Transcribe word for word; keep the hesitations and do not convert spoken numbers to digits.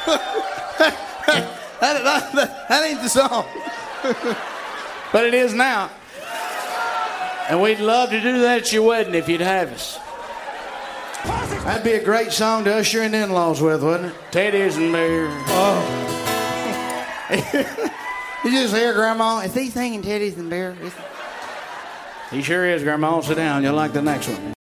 that, that, that, that ain't the song. But it is now. And we'd love to do that at your wedding if you'd have us. That'd be a great song to usher in the in-laws with, wouldn't it? Teddy's and beer. Oh. You just hear Grandma. Is he singing Teddy's and beer? He sure is, Grandma. Sit down. You'll like the next one.